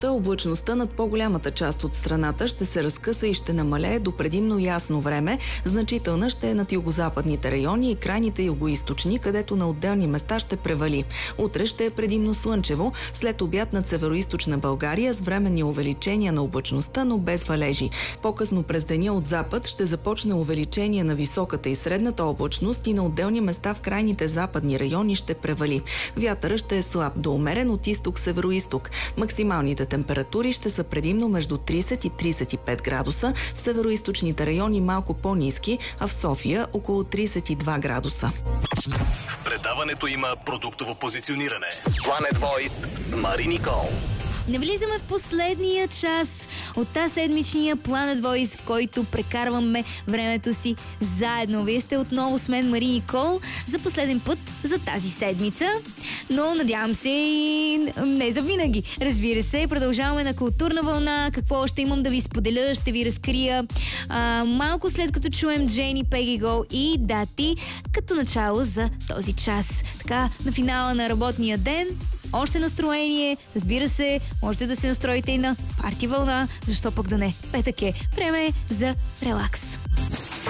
Облачността над по-голямата част от страната ще се разкъса и ще намалее до предимно ясно време. Значителна ще е над югозападните райони и крайните югоизточни, където на отделни места ще превали. Утре ще е предимно слънчево, след обяд над североизточна България с временни увеличения на облачността, но без валежи. По-късно през деня от запад ще започне увеличение на високата и средната облачност и на отделни места в крайните западни райони ще превали. Вятъра ще е слаб до умерен от изток-североизток. Максималните температури ще са предимно между 30 и 35 градуса, в североизточните райони малко по-ниски, а в София около 32 градуса. В предаването има продуктово позициониране. Planet Voice с Мари Никол. Навлизаме в последния час от тази седмичния Planet Voice, в който прекарваме времето си заедно. Вие сте отново с мен, Мари Никол, за последен път за тази седмица. Но надявам се и не за винаги. Разбира се, продължаваме на културна вълна. Какво още имам да ви споделя, ще ви разкрия малко след като чуем Джейни, Пеги Гол и Дати като начало за този час. Така, на финала на работния ден, още настроение, разбира се, можете да се настроите и на парти вълна, защо пък да не. Петък е, време за релакс.